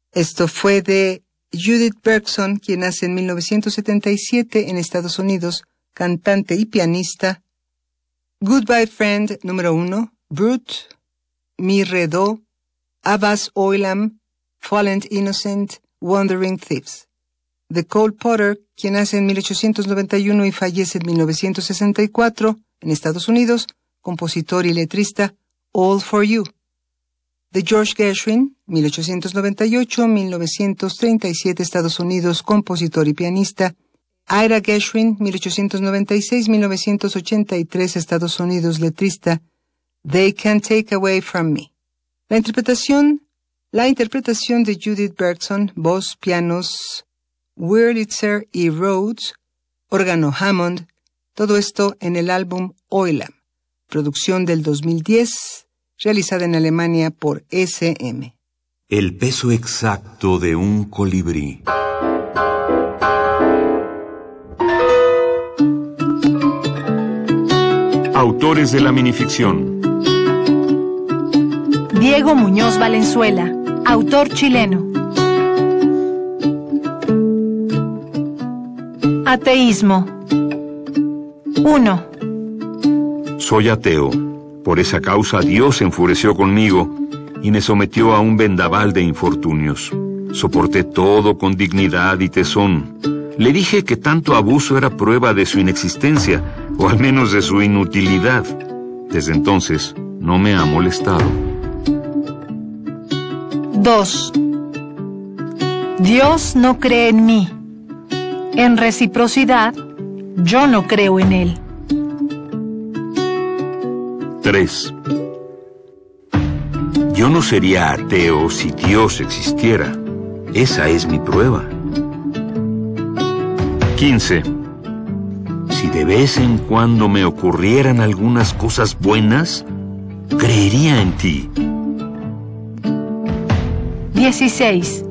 Esto fue de Judith Bergson, quien nace en 1977 en Estados Unidos, cantante y pianista. Goodbye Friend, número 1, Brut, Mi Re Do, Abbas Oilam, Fallen Innocent, Wandering Thieves. De Cole Porter, quien nace en 1891 y fallece en 1964 en Estados Unidos, compositor y letrista, All for You. De George Gershwin, 1898-1937, Estados Unidos, compositor y pianista. Ira Gershwin, 1896-1983, Estados Unidos, letrista. They Can't Take Away From Me. La interpretación de Judith Bergson, voz, pianos, Wurlitzer y Rhodes, órgano Hammond, todo esto en el álbum Oilam, producción del 2010, realizada en Alemania por SM. El peso exacto de un colibrí. Autores de la minificción: Diego Muñoz Valenzuela, autor chileno. Ateísmo. 1. Soy ateo. Por esa causa Dios se enfureció conmigo y me sometió a un vendaval de infortunios. Soporté todo con dignidad y tesón. Le dije que tanto abuso era prueba de su inexistencia, o al menos de su inutilidad. Desde entonces no me ha molestado. 2. Dios no cree en mí. En reciprocidad, yo no creo en él. 3. Yo no sería ateo si Dios existiera. Esa es mi prueba. 15. Si de vez en cuando me ocurrieran algunas cosas buenas, creería en ti. 16.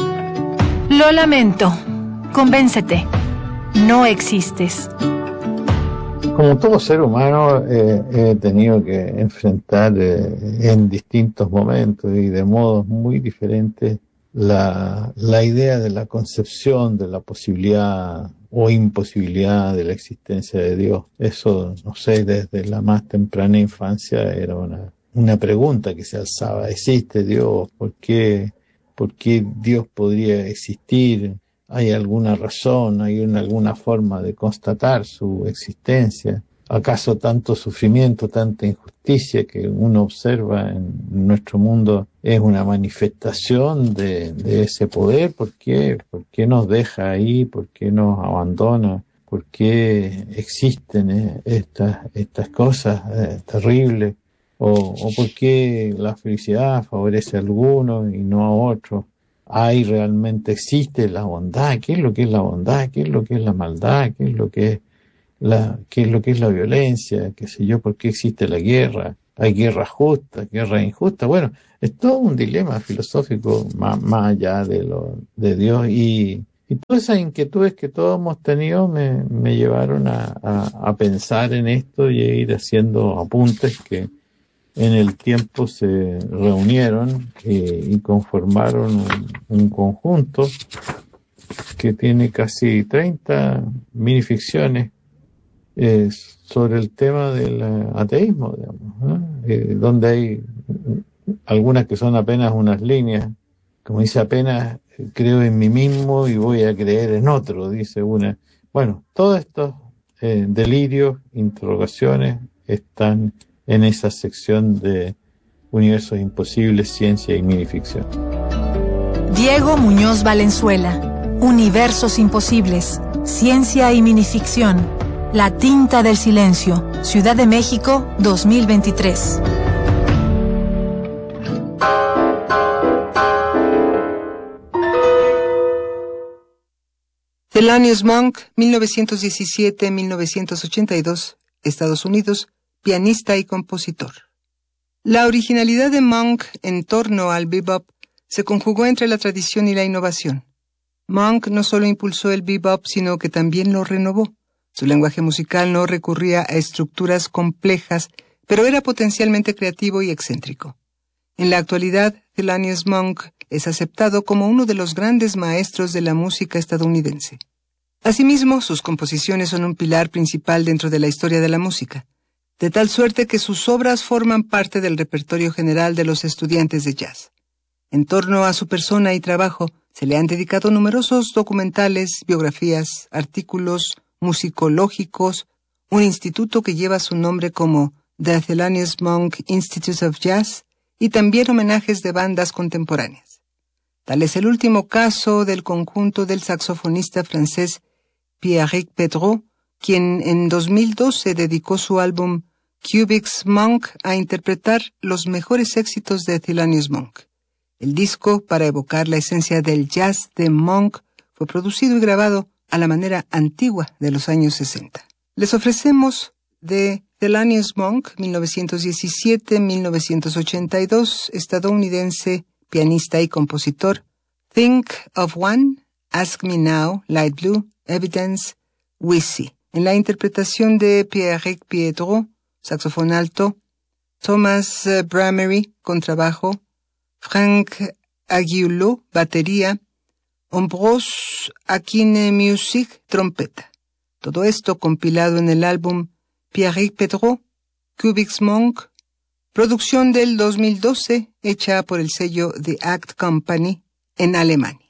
Lo lamento. Convéncete. No existes. Como todo ser humano, he tenido que enfrentar en distintos momentos y de modos muy diferentes la idea de la concepción de la posibilidad o imposibilidad de la existencia de Dios. Eso, no sé, desde la más temprana infancia era una pregunta que se alzaba. ¿Existe Dios? ¿Por qué Dios podría existir? ¿Hay alguna razón? ¿Hay alguna forma de constatar su existencia? ¿Acaso tanto sufrimiento, tanta injusticia que uno observa en nuestro mundo es una manifestación de ese poder? ¿Por qué nos deja ahí? ¿Por qué nos abandona? ¿Por qué existen estas cosas terribles? ¿O por qué la felicidad favorece a algunos y no a otros? ¿Realmente existe la bondad? ¿Qué es lo que es la bondad? ¿Qué es lo que es la maldad? ¿Qué es lo que es la violencia? ¿Qué sé yo? ¿Por qué existe la guerra? ¿Hay guerra justa, guerra injusta? Bueno, es todo un dilema filosófico más allá de Dios, y todas esas inquietudes que todos hemos tenido me llevaron a pensar en esto y a ir haciendo apuntes que en el tiempo se reunieron y conformaron un conjunto que tiene casi 30 minificciones sobre el tema del ateísmo, digamos, donde hay algunas que son apenas unas líneas, como dice, apenas creo en mí mismo y voy a creer en otro, dice una. Bueno, todos estos delirios, interrogaciones están en esa sección de Universos Imposibles, Ciencia y Minificción. Diego Muñoz Valenzuela, Universos Imposibles, Ciencia y Minificción, La Tinta del Silencio, Ciudad de México, 2023. Thelonious Monk, 1917-1982, Estados Unidos, pianista y compositor. La originalidad de Monk en torno al bebop se conjugó entre la tradición y la innovación. Monk no solo impulsó el bebop, sino que también lo renovó. Su lenguaje musical no recurría a estructuras complejas, pero era potencialmente creativo y excéntrico. En la actualidad, Thelonious Monk es aceptado como uno de los grandes maestros de la música estadounidense. Asimismo, sus composiciones son un pilar principal dentro de la historia de la música, de tal suerte que sus obras forman parte del repertorio general de los estudiantes de jazz. En torno a su persona y trabajo, se le han dedicado numerosos documentales, biografías, artículos musicológicos, un instituto que lleva su nombre como The Thelonious Monk Institute of Jazz, y también homenajes de bandas contemporáneas. Tal es el último caso del conjunto del saxofonista francés Pierrick Pedreau, quien en 2012 dedicó su álbum Cubix Monk a interpretar los mejores éxitos de Thelonious Monk. El disco, para evocar la esencia del jazz de Monk, fue producido y grabado a la manera antigua de los años 60. Les ofrecemos de Thelonious Monk, 1917-1982, estadounidense, pianista y compositor, Think of One, Ask Me Now, Light Blue, Evidence, We See. En la interpretación de Pierrick Pedreau, saxofón alto, Thomas Bramery, contrabajo, Frank Aguiló, batería, Ambrose Akinmusic, trompeta. Todo esto compilado en el álbum Pierrick Pedreau, Cubix Monk, producción del 2012, hecha por el sello The Act Company en Alemania.